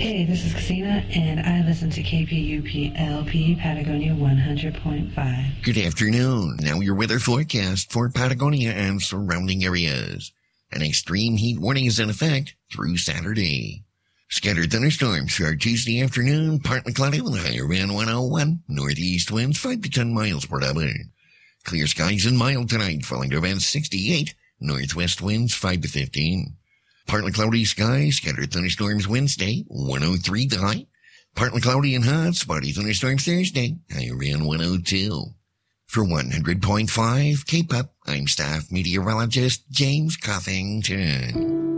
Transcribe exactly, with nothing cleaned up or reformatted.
Hey, this is Christina, and I listen to K P U P L P Patagonia one hundred point five. Good afternoon. Now your weather forecast for Patagonia and surrounding areas. An extreme heat warning is in effect through Saturday. Scattered thunderstorms for Tuesday afternoon, partly cloudy with a high around one oh one. Northeast winds five to ten miles per hour. Clear skies and mild tonight, falling to around sixty-eight. Northwest winds five to fifteen. Partly cloudy skies, scattered thunderstorms Wednesday, one oh three the high. Partly cloudy and hot, spotty thunderstorms Thursday, high around one oh two. For one hundred point five K-Pop, I'm staff meteorologist James Coffington.